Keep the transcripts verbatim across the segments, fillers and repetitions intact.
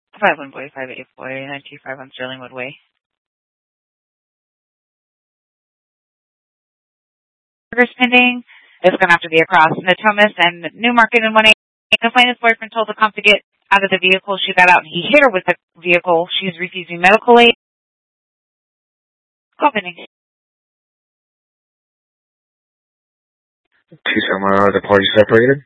five one boy, five eight boy, nine two five on Sterlingwood Way. Burgers pending. It's going to have to be across Natomas and Newmarket in one eight. Complainant's boyfriend told the cop to get out of the vehicle. She got out and he hit her with the vehicle. She's refusing medical aid. Call pending. Two summer, the party separated.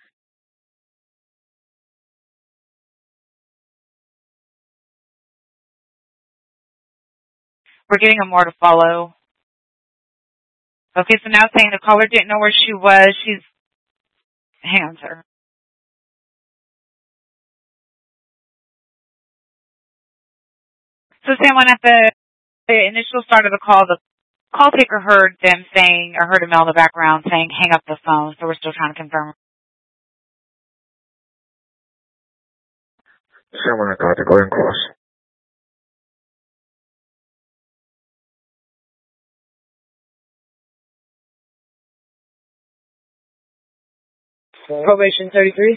We're getting a more to follow. Okay, so now saying the caller didn't know where she was. She's, hang on, sir. So Sam, when at the, the initial start of the call, the call taker heard them saying, or heard a male in the background saying, hang up the phone. So we're still trying to confirm. Someone got to go and cross. Probation thirty-three.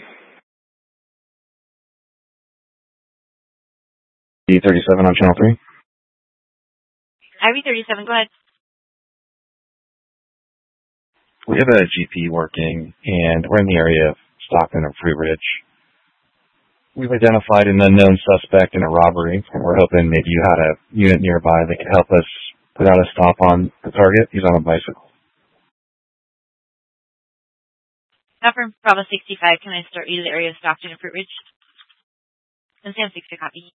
D thirty-seven on channel three. I V thirty-seven, go ahead. We have a G P working, and we're in the area of Stockton and Fruit Ridge. We've identified an unknown suspect in a robbery. We're hoping maybe you had a unit nearby that could help us put out a stop on the target. He's on a bicycle. Now from Bravo sixty-five, can I start you to the area of Stockton and Fruit Ridge? And Sam sixty copy.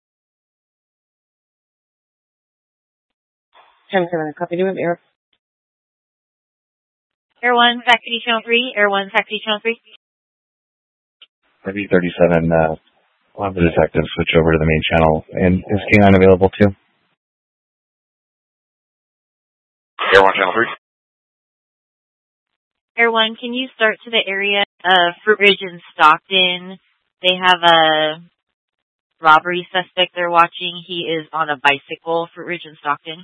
Sam seven copy. Do we have air? Air one, Faculty Channel three. Air one, Faculty Channel three. I V thirty-seven, uh, we'll have the detective switch over to the main channel. And is K nine available too? Air one, channel three. Air one, can you start to the area of Fruit Ridge and Stockton? They have a robbery suspect they're watching. He is on a bicycle, Fruit Ridge and Stockton.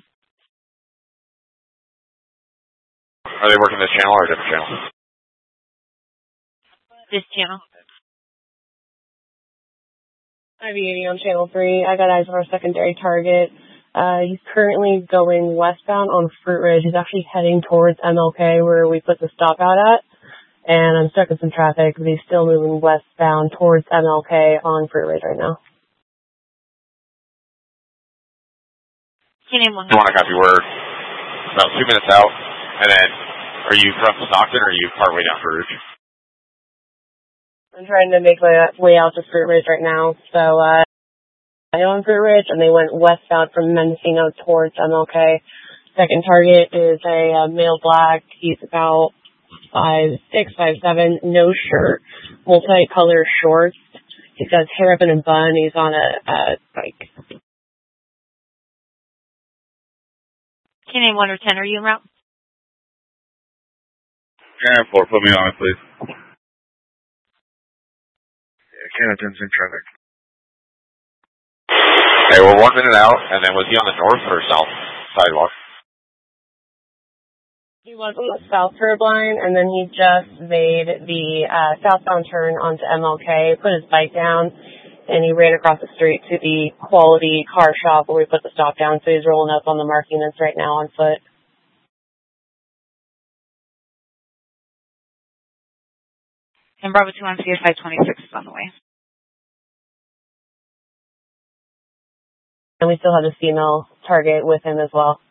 Are they working this channel or a different channel? This channel. I V eighty on channel three. I got eyes on our secondary target. Uh, he's currently going westbound on Fruit Ridge. He's actually heading towards M L K where we put the stop out at. And I'm stuck in some traffic, but he's still moving westbound towards M L K on Fruit Ridge right now. Can you name one? You want to copy word? About two minutes out. And then, are you from Stockton or are you partway down Fruit Ridge? I'm trying to make my way out to Fruit Ridge right now. So, uh, I on Fruit Ridge, and they went westbound from Mendocino towards M L K. Second target is a uh, male black. He's about five six, five seven, no shirt, multi-color shorts. He has hair up in a bun. He's on a, a bike. Can you name one or ten? Are you en route? Cannon four, put me on it, please. Yeah, Cannon ten's in traffic. Okay, we're one minute out, and then was he on the north or south sidewalk? He was on the south curb line, and then he just made the uh, southbound turn onto M L K, put his bike down, and he ran across the street to the Quality Car Shop where we put the stop down, so he's rolling up on the marking that's right now on foot. And Bravo two on C S I twenty-six is on the way. And we still have the female target with him as well.